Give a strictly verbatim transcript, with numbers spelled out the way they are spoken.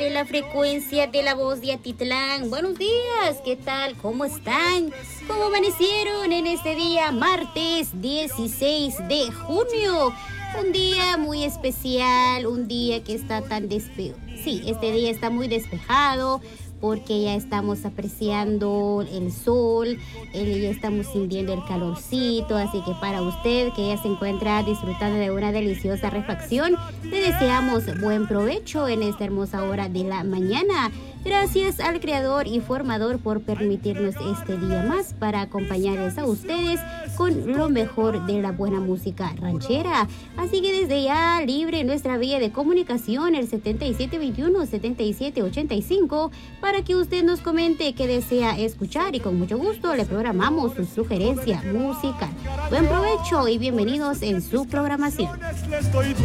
de la frecuencia de la voz de Atitlán. Buenos días, ¿qué tal? ¿Cómo están? ¿Cómo amanecieron en este día, martes dieciséis de junio? Un día muy especial, un día que está tan despejado. Sí, este día está muy despejado porque ya estamos apreciando el sol, eh, ya estamos sintiendo el calorcito, así que para usted que ya se encuentra disfrutando de una deliciosa refacción, le deseamos buen provecho en esta hermosa hora de la mañana. Gracias al Creador y Formador por permitirnos este día más para acompañarles a ustedes con lo mejor de la buena música ranchera. Así que desde ya libre nuestra vía de comunicación, el setenta y siete veintiuno, setenta y siete ochenta y cinco, para que usted nos comente qué desea escuchar y con mucho gusto le programamos su sugerencia musical. Buen provecho y bienvenidos en su programación.